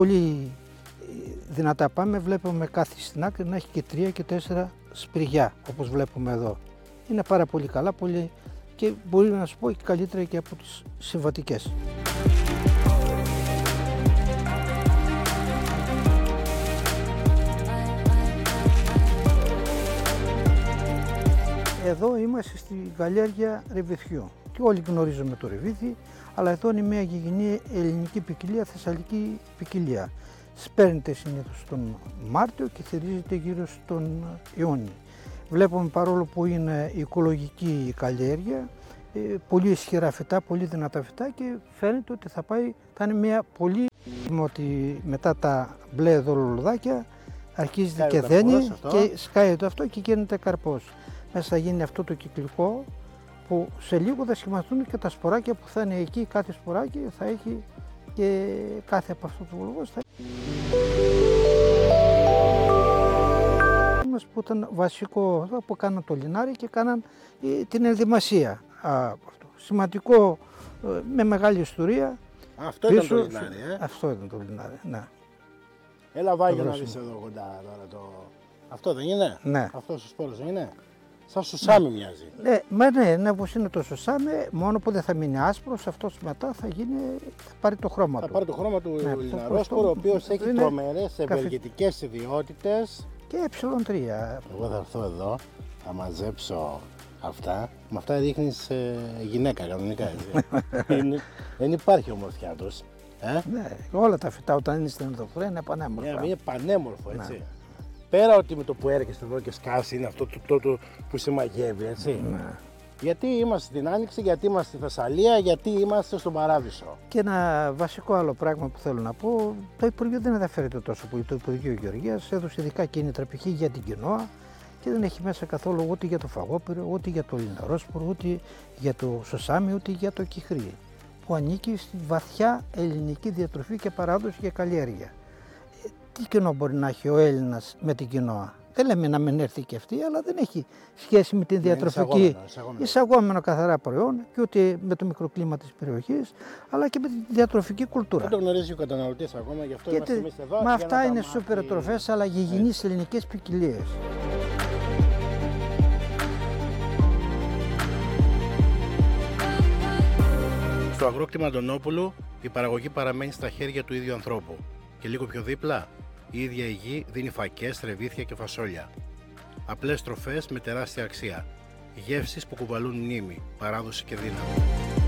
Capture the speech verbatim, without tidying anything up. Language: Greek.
Πολύ δυνατά πάμε, βλέπουμε κάθε στην άκρη να έχει και τρία και τέσσερα σπριγιά, όπως βλέπουμε εδώ. Είναι πάρα πολύ καλά, πολύ και μπορεί να σου πω και καλύτερα και από τις συμβατικές. Εδώ είμαστε στη καλλιέργεια ρεβιθιού και όλοι γνωρίζουμε το ρεβίθι, αλλά εδώ είναι μια γηγενή ελληνική ποικιλία, θεσσαλική ποικιλία. Σπέρνεται συνήθως τον Μάρτιο και θερίζεται γύρω στον Ιούνιο. Βλέπουμε, παρόλο που είναι οικολογική η καλλιέργεια, πολύ ισχυρά φυτά, πολύ δυνατά φυτά και φαίνεται ότι θα, πάει, θα είναι μια πολύ... ότι μετά τα μπλε δολολουδάκια αρχίζει σκάει και δένει και σκάει το αυτό και γίνεται καρπός. Μέσα θα γίνει αυτό το κυκλικό που σε λίγο θα σχηματιστούν και τα σποράκια που θα είναι εκεί, κάθε σποράκι θα έχει και κάθε από αυτό το βολγός θα μας που ήταν βασικό που κάναν το λινάρι και κάναν ε, την ενδυμασία. Α, σημαντικό, ε, με μεγάλη ιστορία. Αυτό πίσω, ήταν το λινάρι, ε? Αυτό ήταν το λινάρι, ναι. Έλα βάγει να δεις εδώ κοντά τώρα το... Αυτό δεν είναι? Ναι. Αυτός ο σπόρος δεν είναι? Σαν σουσάμι ναι. Μοιάζει. Ναι, μα ναι, ναι, όπως είναι το σουσάμι, μόνο που δεν θα μείνει άσπρος, αυτός μετά θα, γίνει, θα πάρει το χρώμα θα του. Θα πάρει το χρώμα του ναι, λιναρόσπορο, ο οποίος έχει τρομερές ευεργετικές ιδιότητες. Και ε τρία. Εγώ θα έρθω εδώ, θα μαζέψω αυτά. Με αυτά δείχνεις ε, γυναίκα κανονικά, έτσι. είναι, δεν υπάρχει ομορφιά τους. Ε? Ναι, όλα τα φυτά όταν είναι στην ενδοφορία είναι πανέμορφα. Ναι, είναι πανέμορφο, έτσι. Ναι. Πέρα ότι με το που έρχεσαι εδώ και σκάσει είναι αυτό το, το, το που σε μαγεύει, έτσι. Ναι. Γιατί είμαστε στην Άνοιξη, γιατί είμαστε στη Θεσσαλία, γιατί είμαστε στον Παράδεισο. Και ένα βασικό άλλο πράγμα που θέλω να πω, το Υπουργείο δεν ενδιαφέρεται τόσο πολύ. Το Υπουργείο Γεωργίας έδωσε ειδικά κίνητρα π.χ. για την κοινόα και δεν έχει μέσα καθόλου ούτε για το φαγόπυρο, ούτε για το λιναρόσπορο, ούτε για το σωσάμι, ούτε για το κυχρί, που ανήκει στη βαθιά ελληνική διατροφή και παράδοση και καλλιέργεια. Τι κοινό μπορεί να έχει ο Έλληνας με την κοινόα? Δεν λέμε να μην έρθει και αυτή, αλλά δεν έχει σχέση με την διατροφική, εισαγόμενο, εισαγόμενο. εισαγόμενο καθαρά προϊόν και ούτε με το μικροκλίμα της περιοχής, αλλά και με τη διατροφική κουλτούρα. Δεν το γνωρίζει ο καταναλωτής ακόμα, γι' αυτό και είμαστε εμείς εδώ. Μα αυτά είναι σούπερ τροφές, αλλά γηγενείς ελληνικές ποικιλίες. Στο αγρόκτημα Αντωνόπουλου η παραγωγή παραμένει στα χέρια του ίδιου ανθρώπου. Και λίγο πιο δίπλα, η ίδια η γη δίνει φακές, ρεβίθια και φασόλια. Απλές τροφές με τεράστια αξία. Γεύσεις που κουβαλούν μνήμη, παράδοση και δύναμη.